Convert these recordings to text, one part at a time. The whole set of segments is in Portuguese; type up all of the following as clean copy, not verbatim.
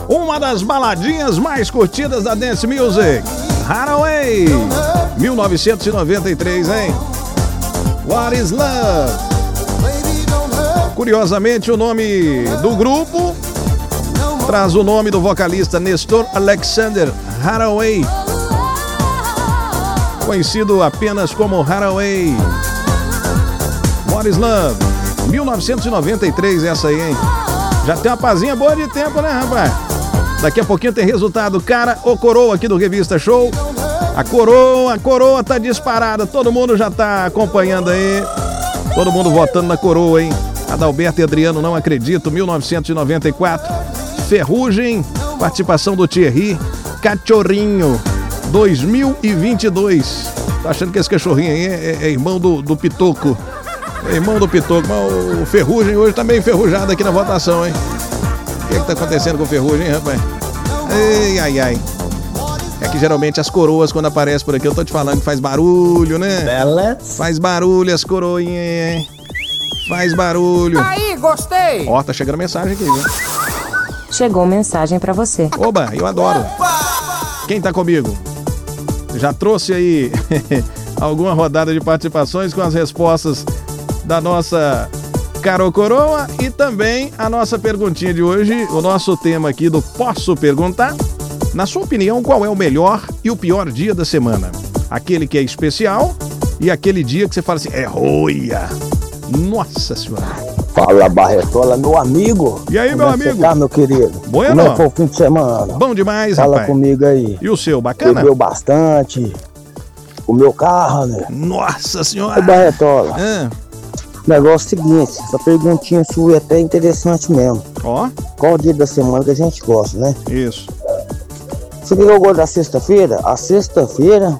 Uma das baladinhas mais curtidas da Dance Music. Haraway, 1993, hein? What is Love? Curiosamente, o nome do grupo traz o nome do vocalista Nestor Alexander Haraway, conhecido apenas como Haraway. What is Love? 1993, essa aí, hein? Já tem uma pazinha boa de tempo, né, rapaz? Daqui a pouquinho tem resultado, cara ou coroa aqui do Revista Show. A coroa tá disparada, todo mundo já tá acompanhando aí. Todo mundo votando na coroa, hein? Adalberto e Adriano, Não Acredito, 1994. Ferrugem, participação do Thierry. Cachorrinho, 2022. Tá achando que esse cachorrinho aí é irmão do Pitoco? É irmão do Pitoco, mas o Ferrugem hoje tá meio enferrujado aqui na votação, hein? O que tá acontecendo com o Ferrugem, hein, rapaz? Ai. É que geralmente as coroas, quando aparecem por aqui, eu tô te falando que faz barulho, né? Beleza. Faz barulho as coroinhas, hein? Faz barulho. Aí, gostei! Ó, tá chegando mensagem aqui, viu? Chegou mensagem pra você. Oba, eu adoro. Quem tá comigo? Já trouxe aí alguma rodada de participações com as respostas da nossa Caro Coroa e também a nossa perguntinha de hoje, o nosso tema aqui do Posso Perguntar? Na sua opinião, qual é o melhor e o pior dia da semana? Aquele que é especial e aquele dia que você fala assim, é roia. Nossa Senhora. Fala, Barretola, meu amigo. E aí, meu amigo? Você tá, meu querido? Bueno? Como é que foi o fim de semana? Bom demais, Fala rapaz. comigo aí. E o seu, bacana? Bebeu bastante. O meu carro, né? Nossa Ô, Senhora. Barretola. Ah, Negócio seguinte, essa perguntinha sua é até interessante mesmo. ó, Qual o dia da semana que a gente gosta, né? isso. Você que eu gosto da sexta-feira? A sexta-feira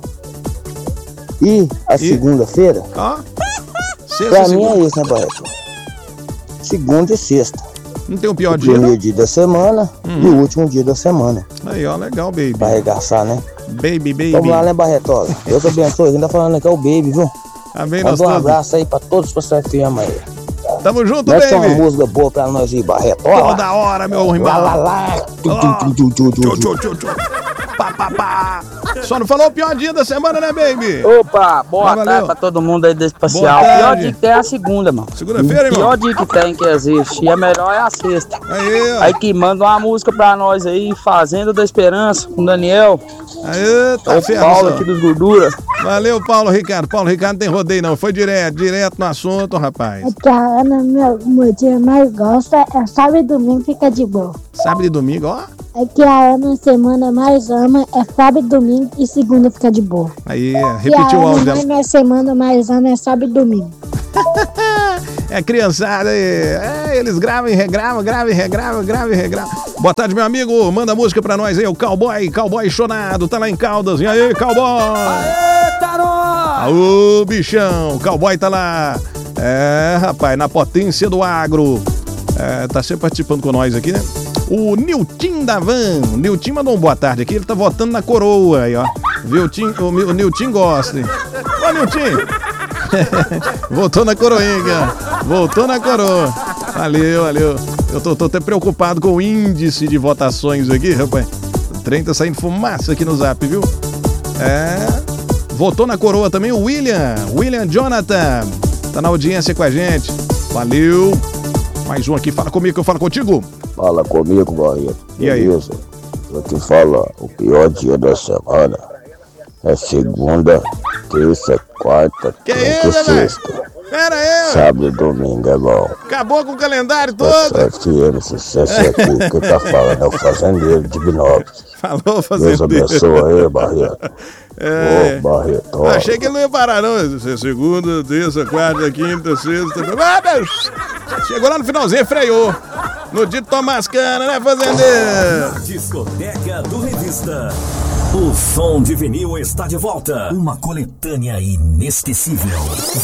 e a segunda-feira? Ó. Sexta, Pra mim segunda. é isso, né, Barreto? Segunda e sexta. Não tem o pior O dia, primeiro não? dia da semana e o último dia da semana. Aí, ó, legal, baby. Pra arregaçar, né? Baby. Vamos lá, né, Barretola? Deus abençoe. Quem tá falando aqui é o Baby, viu? Amém, nós Manda um todos. abraço aí pra todos os pessoas que amam aí. Tamo junto, Mete uma baby. música boa pra nós aí, Barretola. Toda hora, meu irmão. Lá, lá, lá. Tchu. Pá. Só não falou o pior dia da semana, né, baby? Opa, boa Valeu. tarde pra todo mundo aí desse espacial. Boa O pior tarde. dia que tem é a segunda, mano. Segunda-feira, O irmão? pior dia que tem que existe. E a melhor é a sexta. Aí, ó. Aí que manda uma música pra nós aí, Fazenda da Esperança, com o Daniel. Aí, tá O ferro. Paulo só. aqui dos Gorduras. Valeu, Paulo Ricardo. Paulo Ricardo não tem rodeio, não. Foi direto no assunto, rapaz. É que a Ana, meu dia mais gosta é sábado e domingo, fica de boa. Sábado e domingo, ó. É que a Ana, semana mais ama é sábado e domingo e segunda fica de boa. Aí, E a repetiu o áudio Ana, dela. minha semana mais ama é sábado e domingo. É criançada aí. Eles gravam e regravam. Boa tarde, meu amigo. Manda música pra nós aí, o Cowboy Chonado. Tá lá em Caldas. E aí, Cowboy? Eita, nós! Aô, bichão. O Cowboy tá lá. É, rapaz, na potência do agro. É, tá sempre participando com nós aqui, né? O Nilton da Van. O Nilton mandou um boa tarde aqui. Ele tá votando na coroa aí, ó. O Nilton gosta, hein? Ô, Nilton. Voltou na coroinha, cara. Voltou na coroa. Valeu. Eu tô até preocupado com o índice de votações aqui, rapaz. O trem tá saindo fumaça aqui no zap, viu? É. Votou na coroa também o William Jonathan. Tá na audiência com a gente. Valeu. Mais um aqui. Fala comigo que eu falo contigo. Fala comigo, Barreto. E aí? Beleza? Eu te falo, o pior dia da semana é segunda, terça, quarta, Que quinta e isso, velho? sexta. Pera aí. Sábado e domingo é bom. Acabou com o calendário todo. FM, sucesso aqui. Quem tá falando é o fazendeiro de Binópolis. Falou, Deus fazendeiro. abençoe aí, Barreto. Ô, Barreto. Achei que ele não ia parar, não. Segunda, terça, quarta, quinta, sexta. Chegou lá no finalzinho, freou. No dia de tomar as canas, né, fazendeiro? Discoteca do Revista. O som de vinil está de volta. Uma coletânea inesquecível.